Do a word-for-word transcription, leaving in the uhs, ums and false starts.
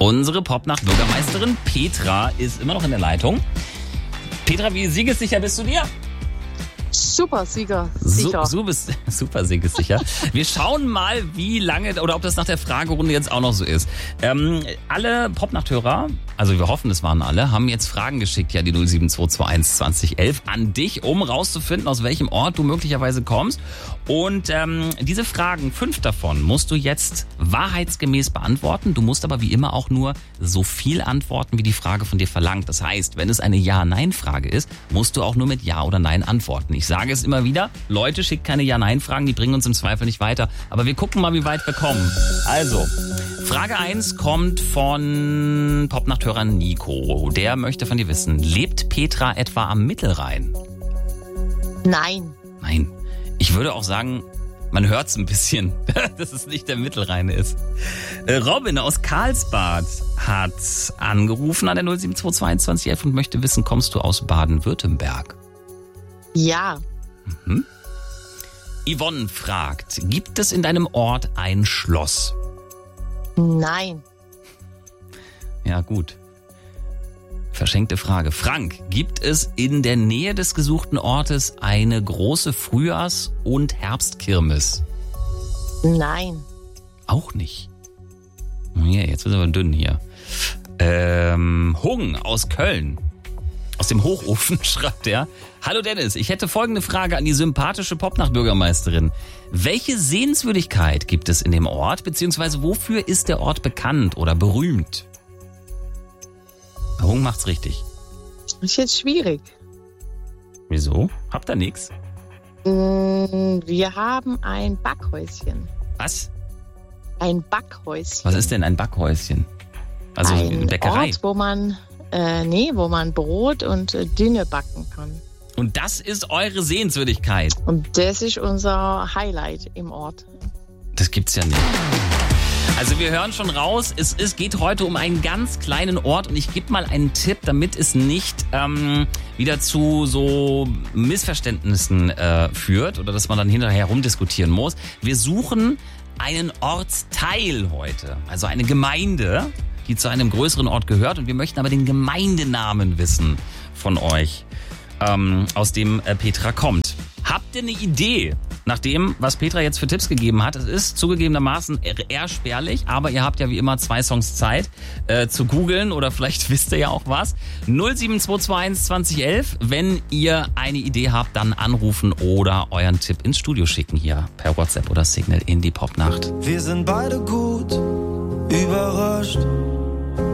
Unsere Popnacht-Bürgermeisterin Petra ist immer noch in der Leitung. Petra, wie siegessicher bist du dir? Super Sieger, sicher. So, so bist, super siegessicher. Wir schauen mal, wie lange oder ob das nach der Fragerunde jetzt auch noch so ist. Ähm, alle Popnacht-Hörer, also wir hoffen, es waren alle, haben jetzt Fragen geschickt, ja die null sieben zwei zwei eins zwanzig elf an dich, um rauszufinden, aus welchem Ort du möglicherweise kommst. Und ähm, diese Fragen, fünf davon, musst du jetzt wahrheitsgemäß beantworten. Du musst aber wie immer auch nur so viel antworten, wie die Frage von dir verlangt. Das heißt, wenn es eine Ja-Nein-Frage ist, musst du auch nur mit Ja oder Nein antworten. Ich sage es immer wieder, Leute, schickt keine Ja-Nein-Fragen, die bringen uns im Zweifel nicht weiter. Aber wir gucken mal, wie weit wir kommen. Also, Frage eins kommt von Popnachthörer Nico. Der möchte von dir wissen, lebt Petra etwa am Mittelrhein? Nein. Nein. Ich würde auch sagen, man hört es ein bisschen, dass es nicht der Mittelrhein ist. Robin aus Karlsbad hat angerufen an der null sieben zwei zwei eins zwanzig elf und möchte wissen, kommst du aus Baden-Württemberg? Ja. Mhm. Yvonne fragt, gibt es in deinem Ort ein Schloss? Nein. Ja, gut. Verschenkte Frage. Frank, gibt es in der Nähe des gesuchten Ortes eine große Frühjahrs- und Herbstkirmes? Nein. Auch nicht. Ja, jetzt wird es aber dünn hier. Ähm, Hung aus Köln. Aus dem Hochofen schreibt er. Hallo Dennis, ich hätte folgende Frage an die sympathische Popnacht-Bürgermeisterin. Welche Sehenswürdigkeit gibt es in dem Ort, beziehungsweise wofür ist der Ort bekannt oder berühmt? Hung macht's richtig. Ist jetzt schwierig. Wieso? Habt ihr nix? Wir haben ein Backhäuschen. Was? Ein Backhäuschen. Was ist denn ein Backhäuschen? Also ein eine Bäckerei. Ort, wo man, äh, nee, wo man Brot und äh, Dünne backen kann. Und das ist eure Sehenswürdigkeit? Und das ist unser Highlight im Ort. Das gibt's ja nicht. Also wir hören schon raus, es, es geht heute um einen ganz kleinen Ort und ich gebe mal einen Tipp, damit es nicht ähm, wieder zu so Missverständnissen äh, führt oder dass man dann hinterher rumdiskutieren muss. Wir suchen einen Ortsteil heute, also eine Gemeinde, die zu einem größeren Ort gehört und wir möchten aber den Gemeindenamen wissen von euch, ähm, aus dem äh, Petra kommt. Habt ihr eine Idee nach dem, was Petra jetzt für Tipps gegeben hat? Es ist zugegebenermaßen eher spärlich, aber ihr habt ja wie immer zwei Songs Zeit äh, zu googeln oder vielleicht wisst ihr ja auch was. null sieben zwei zwei eins zwanzig elf, wenn ihr eine Idee habt, dann anrufen oder euren Tipp ins Studio schicken hier per WhatsApp oder Signal in die Popnacht. Wir sind beide gut überrascht.